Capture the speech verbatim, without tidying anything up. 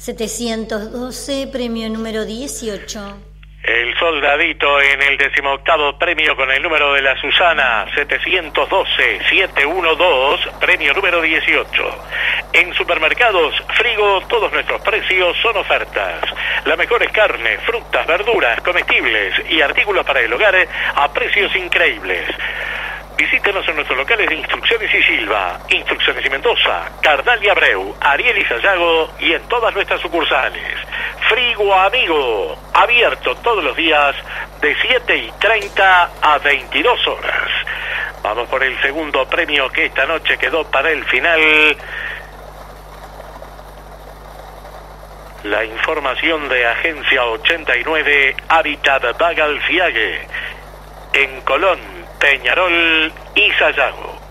setecientos doce, premio número dieciocho. El Soldadito en el decimoctavo premio con el número de la Susana, setecientos doce, setecientos doce, premio número dieciocho. En supermercados Frigo, todos nuestros precios son ofertas. Las mejores carnes, frutas, verduras, comestibles y artículos para el hogar a precios increíbles. Visítenos en nuestros locales de Instrucciones y Silva, Instrucciones y Mendoza, Cardal y Abreu, Ariel y Sayago y en todas nuestras sucursales. Frigo Amigo, abierto todos los días de siete y treinta a veintidós horas. Vamos por el segundo premio que esta noche quedó para el final. La información de Agencia ochenta y nueve, Hábitat Bagalciague, en Colón, Peñarol y Sayago.